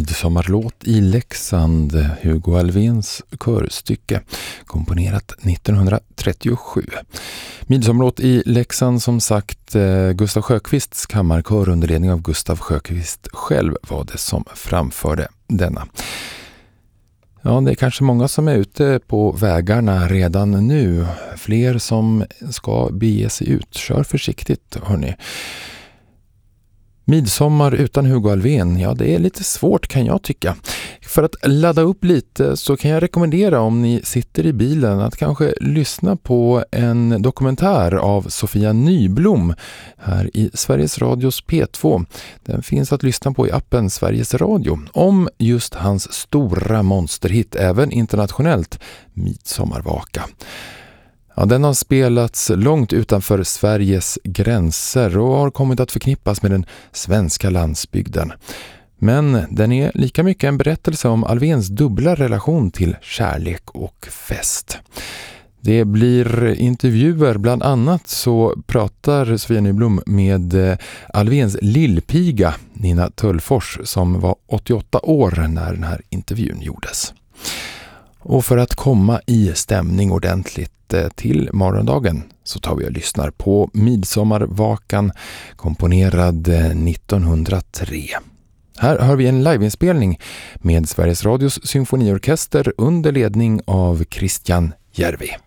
Midsommarlåt i Leksand, Hugo Alfvéns körstycke, komponerat 1937. Midsommarlåt i Leksand, som sagt, Gustav Sjöqvists kammarkör under ledning av Gustav Sjöqvist själv var det som framförde denna. Ja, det är kanske många som är ute på vägarna redan nu. Fler som ska bege sig ut. Kör försiktigt, hörni. Midsommar utan Hugo Alfvén, ja, det är lite svårt kan jag tycka. För att ladda upp lite så kan jag rekommendera, om ni sitter i bilen, att kanske lyssna på en dokumentär av Sofia Nyblom här i Sveriges Radios P2. Den finns att lyssna på i appen Sveriges Radio om just hans stora monsterhit, även internationellt, Midsommarvaka. Ja, den har spelats långt utanför Sveriges gränser och har kommit att förknippas med den svenska landsbygden. Men den är lika mycket en berättelse om Alfvéns dubbla relation till kärlek och fest. Det blir intervjuer, bland annat så pratar Sofia Nyblom med Alfvéns lillpiga Nina Tullfors som var 88 år när den här intervjun gjordes. Och för att komma i stämning ordentligt till morgondagen så tar vi och lyssnar på Midsommarvakan, komponerad 1903. Här hör vi en liveinspelning med Sveriges Radios symfoniorkester under ledning av Christian Järvi.